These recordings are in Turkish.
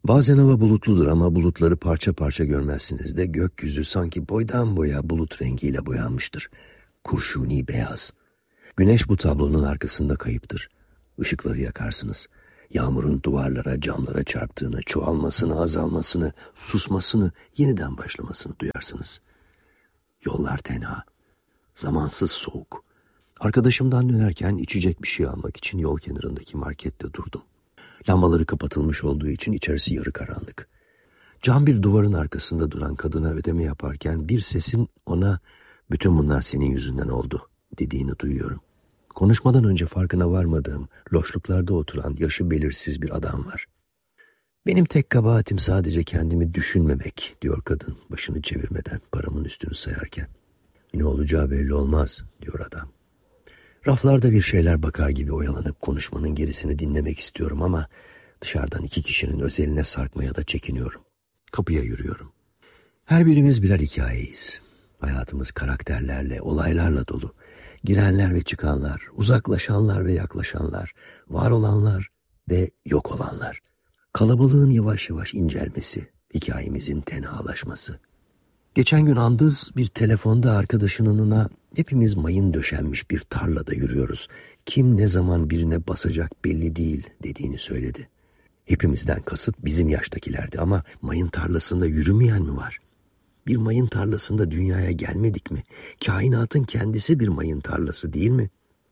Bazen hava bulutludur ama bulutları parça parça görmezsiniz de gökyüzü sanki boydan boya bulut rengiyle boyanmıştır. Kurşuni beyaz. Güneş bu tablonun arkasında kayıptır. Işıkları yakarsınız. Yağmurun duvarlara, camlara çarptığını, çoğalmasını, azalmasını, susmasını, yeniden başlamasını duyarsınız. Yollar tenha. Zamansız soğuk. Arkadaşımdan dönerken içecek bir şey almak için yol kenarındaki markette durdum. Lambaları kapatılmış olduğu için içerisi yarı karanlık. Cam bir duvarın arkasında duran kadına ödeme yaparken bir sesin ona "Bütün bunlar senin yüzünden oldu" dediğini duyuyorum. Konuşmadan önce farkına varmadığım, loşluklarda oturan yaşı belirsiz bir adam var. "Benim tek kabahatim sadece kendimi düşünmemek" diyor kadın başını çevirmeden paramın üstünü sayarken. "Ne olacağı belli olmaz" diyor adam. Raflarda bir şeyler bakar gibi oyalanıp konuşmanın gerisini dinlemek istiyorum ama dışarıdan iki kişinin özeline sarkmaya da çekiniyorum. Kapıya yürüyorum. Her birimiz birer hikayeyiz. Hayatımız karakterlerle, olaylarla dolu. Girenler ve çıkanlar, uzaklaşanlar ve yaklaşanlar, var olanlar ve yok olanlar. Kalabalığın yavaş yavaş incelmesi, hikayemizin tenhalaşması. Geçen gün andız bir telefonda arkadaşının ona "Hepimiz mayın döşenmiş bir tarlada yürüyoruz. Kim ne zaman birine basacak belli değil" dediğini söyledi. Hepimizden kasıt bizim yaştakilerdi ama mayın tarlasında yürümeyen mi var? Bir mayın tarlasında dünyaya gelmedik mi? Kainatın kendisi bir mayın tarlası değil mi?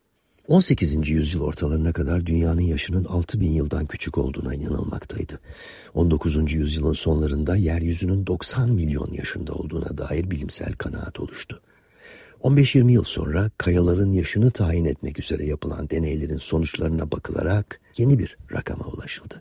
18. yüzyıl ortalarına kadar dünyanın yaşının 6000 yıldan küçük olduğuna inanılmaktaydı. 19. yüzyılın sonlarında yeryüzünün 90 milyon yaşında olduğuna dair bilimsel kanaat oluştu. 15-20 yıl sonra kayaların yaşını tayin etmek üzere yapılan deneylerin sonuçlarına bakılarak yeni bir rakama ulaşıldı.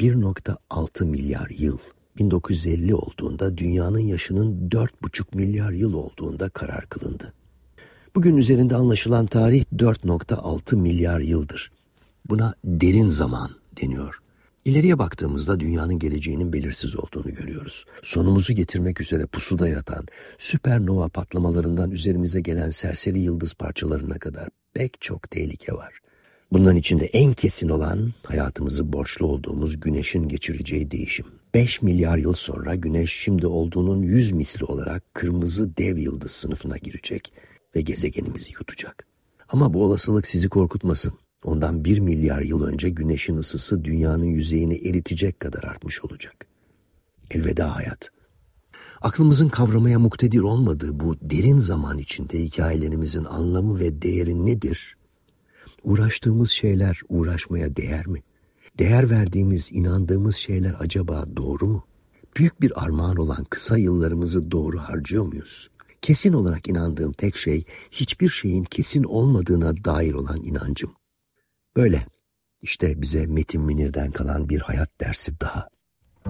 1,6 milyar yıl. 1950 olduğunda dünyanın yaşının 4,5 milyar yıl olduğunda karar kılındı. Bugün üzerinde anlaşılan tarih 4,6 milyar yıldır. Buna derin zaman deniyor. İleriye baktığımızda dünyanın geleceğinin belirsiz olduğunu görüyoruz. Sonumuzu getirmek üzere pusuda yatan, süpernova patlamalarından üzerimize gelen serseri yıldız parçalarına kadar pek çok tehlike var. Bunların içinde en kesin olan hayatımızı borçlu olduğumuz güneşin geçireceği değişim. 5 milyar yıl sonra güneş şimdi olduğunun 100 misli olarak kırmızı dev yıldız sınıfına girecek ve gezegenimizi yutacak. Ama bu olasılık sizi korkutmasın. Ondan 1 milyar yıl önce güneşin ısısı dünyanın yüzeyini eritecek kadar artmış olacak. Elveda hayat. Aklımızın kavramaya muktedir olmadığı bu derin zaman içinde hikayelerimizin anlamı ve değeri nedir? Uğraştığımız şeyler uğraşmaya değer mi? Değer verdiğimiz, inandığımız şeyler acaba doğru mu? Büyük bir armağan olan kısa yıllarımızı doğru harcıyor muyuz? Kesin olarak inandığım tek şey, hiçbir şeyin kesin olmadığına dair olan inancım. Böyle. İşte bize Metin Münir'den kalan bir hayat dersi daha.